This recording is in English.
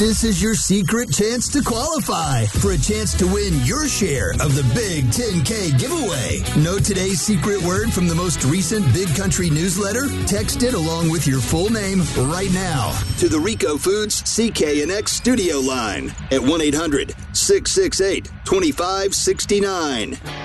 This is your secret chance to qualify for a chance to win your share of the Big 10K giveaway. Know today's secret word from the most recent Big Country newsletter? Text it along with your full name right now to the Rico Foods CKNX studio line at 1-800-668-2569.